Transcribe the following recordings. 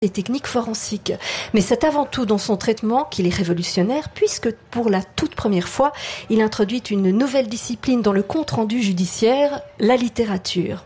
des techniques forensiques. Mais c'est avant tout dans son traitement qu'il est révolutionnaire, puisque pour la toute première fois, il introduit une nouvelle discipline dans le compte-rendu judiciaire, la littérature.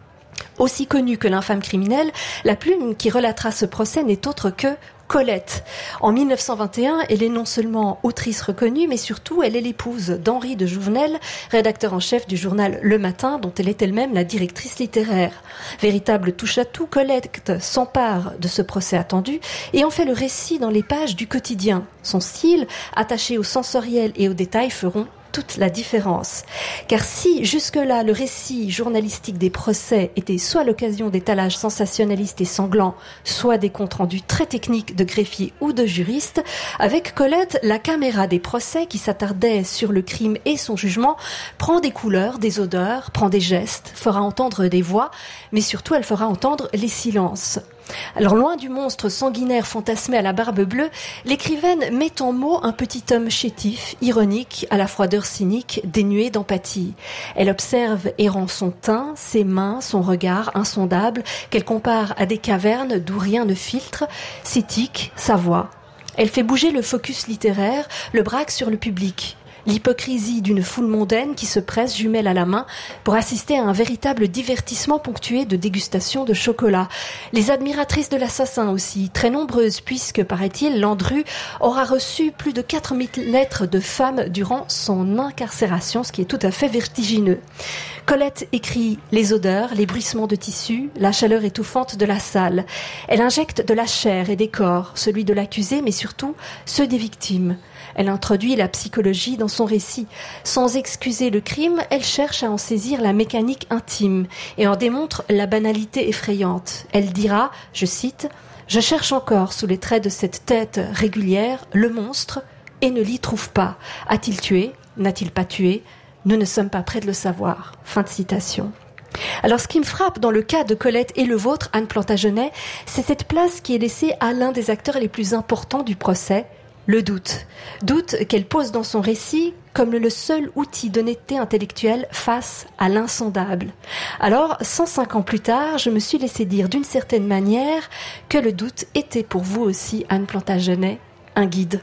Aussi connue que l'infâme criminel, la plume qui relatera ce procès n'est autre que Colette. En 1921, elle est non seulement autrice reconnue, mais surtout elle est l'épouse d'Henri de Jouvenel, rédacteur en chef du journal Le Matin, dont elle est elle-même la directrice littéraire. Véritable touche-à-tout, Colette s'empare de ce procès attendu et en fait le récit dans les pages du quotidien. Son style, attaché au sensoriel et aux détails, feront toute la différence. Car si jusque-là le récit journalistique des procès était soit l'occasion d'étalages sensationnalistes et sanglants, soit des comptes rendus très techniques de greffiers ou de juristes, avec Colette, la caméra des procès qui s'attardait sur le crime et son jugement prend des couleurs, des odeurs, prend des gestes, fera entendre des voix, mais surtout elle fera entendre les silences. Alors loin du monstre sanguinaire fantasmé à la barbe bleue, l'écrivaine met en mots un petit homme chétif, ironique, à la froideur cynique, dénué d'empathie. Elle observe errant son teint, ses mains, son regard insondable, qu'elle compare à des cavernes d'où rien ne filtre, ses tics, sa voix. Elle fait bouger le focus littéraire, le braque sur le public. L'hypocrisie d'une foule mondaine qui se presse jumelle à la main pour assister à un véritable divertissement ponctué de dégustation de chocolat. Les admiratrices de l'assassin aussi, très nombreuses puisque, paraît-il, Landru aura reçu plus de 4000 lettres de femmes durant son incarcération, ce qui est tout à fait vertigineux. Colette écrit les odeurs, les bruissements de tissus, la chaleur étouffante de la salle. Elle injecte de la chair et des corps, celui de l'accusé mais surtout ceux des victimes. Elle introduit la psychologie dans son récit. Sans excuser le crime, elle cherche à en saisir la mécanique intime et en démontre la banalité effrayante. Elle dira, je cite, « Je cherche encore sous les traits de cette tête régulière le monstre et ne l'y trouve pas. A-t-il tué? N'a-t-il pas tué? Nous ne sommes pas près de le savoir. » Fin de citation. Alors ce qui me frappe dans le cas de Colette et le vôtre, Anne Plantagenet, c'est cette place qui est laissée à l'un des acteurs les plus importants du procès, le doute. Doute qu'elle pose dans son récit comme le seul outil d'honnêteté intellectuelle face à l'insondable. Alors, 105 ans plus tard, je me suis laissé dire d'une certaine manière que le doute était pour vous aussi, Anne Plantagenet, un guide.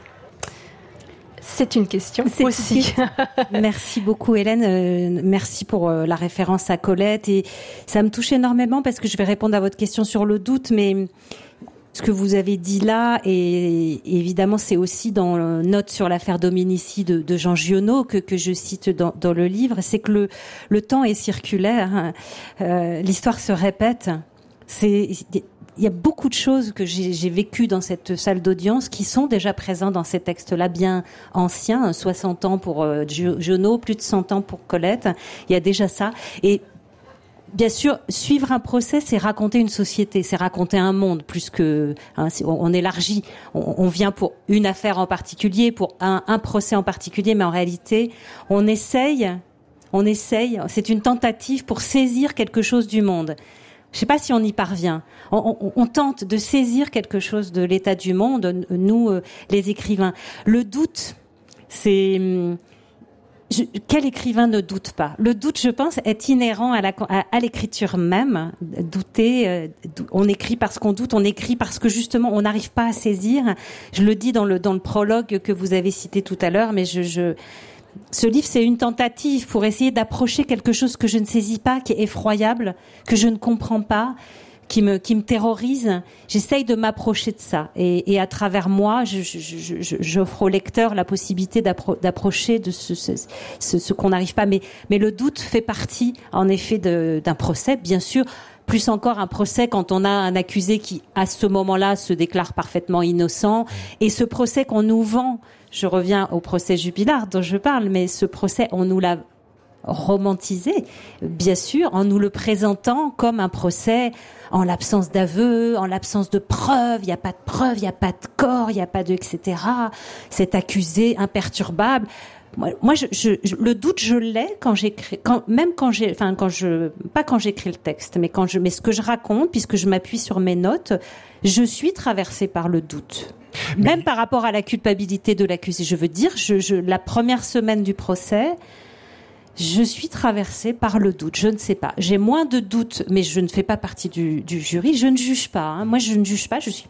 C'est une question aussi. Merci beaucoup Hélène, merci pour la référence à Colette et ça me touche énormément parce que je vais répondre à votre question sur le doute, mais ce que vous avez dit là, et évidemment c'est aussi dans Note sur l'affaire Dominici de Jean Giono que je cite dans le livre, c'est que le temps est circulaire, l'histoire se répète. Il y a beaucoup de choses que j'ai vécues dans cette salle d'audience qui sont déjà présentes dans ces textes-là bien anciens, 60 ans pour Giono, plus de 100 ans pour Colette. Il y a déjà ça. Et bien sûr, suivre un procès, c'est raconter une société, c'est raconter un monde, plus que on élargit. On vient pour une affaire en particulier, pour un procès en particulier, mais en réalité, on essaye. C'est une tentative pour saisir quelque chose du monde. Je ne sais pas si on y parvient. On tente de saisir quelque chose de l'état du monde, nous, les écrivains. Le doute, c'est quel écrivain ne doute pas? Le doute, je pense, est inhérent à l'écriture même. Douter, on écrit parce qu'on doute, on écrit parce que justement on n'arrive pas à saisir. Je le dis dans le prologue que vous avez cité tout à l'heure, mais ce livre, c'est une tentative pour essayer d'approcher quelque chose que je ne saisis pas, qui est effroyable, que je ne comprends pas, qui me terrorise. J'essaye de m'approcher de ça. Et à travers moi, j'offre au lecteur la possibilité d'approcher de ce qu'on n'arrive pas. Mais le doute fait partie, en effet, d'un procès, bien sûr. Plus encore un procès quand on a un accusé qui, à ce moment-là, se déclare parfaitement innocent. Et ce procès qu'on nous vend, je reviens au procès Jubilard dont je parle, mais ce procès, on nous l'a romantisé, bien sûr, en nous le présentant comme un procès en l'absence d'aveu, en l'absence de preuves, il n'y a pas de preuves, il n'y a pas de corps, il n'y a pas de etc. Cet accusé imperturbable. Moi, le doute, je l'ai quand j'écris, pas quand j'écris le texte, mais mais ce que je raconte, puisque je m'appuie sur mes notes, je suis traversée par le doute. Même par rapport à la culpabilité de l'accusé. Je veux dire, la première semaine du procès, je suis traversée par le doute. Je ne sais pas. J'ai moins de doutes, mais je ne fais pas partie du jury. Je ne juge pas. Moi, je ne juge pas. Je suis